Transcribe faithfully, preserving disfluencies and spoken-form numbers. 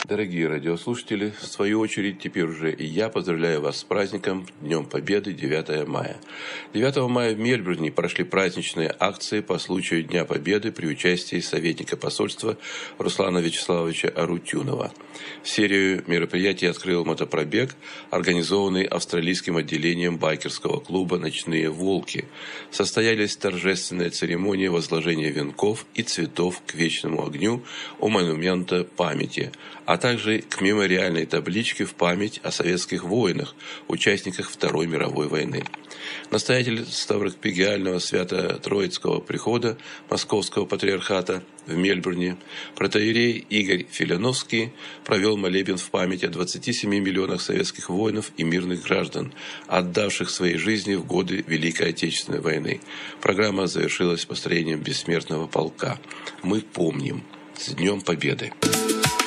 Дорогие радиослушатели, в свою очередь, теперь уже и я поздравляю вас с праздником Днем Победы девятого мая. девятого мая в Мельбурне прошли праздничные акции по случаю Дня Победы при участии советника посольства Руслана Вячеславовича Арутюнова. Серию мероприятий открыл мотопробег, организованный австралийским отделением байкерского клуба «Ночные волки». Состоялись торжественные церемонии возложения венков и цветов к вечному огню у монумента памяти, а также к мемориальной табличке в память о советских воинах, участниках Второй мировой войны. Настоятель Ставрогпигиального Свято-Троицкого прихода Московского патриархата в Мельбурне, протоиерей Игорь Филиновский, провел молебен в память о двадцати семи миллионах советских воинов и мирных граждан, отдавших свои жизни в годы Великой Отечественной войны. Программа завершилась построением бессмертного полка. Мы помним. С Днем Победы!